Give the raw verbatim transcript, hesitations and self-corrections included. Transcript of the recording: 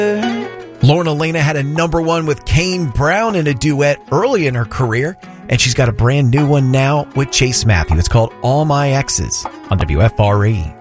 Lorna Lena had a number one with Kane Brown in a duet early in her career, and she's got a brand new one now with Chase Matthew. It's called All My Exes on W F R E.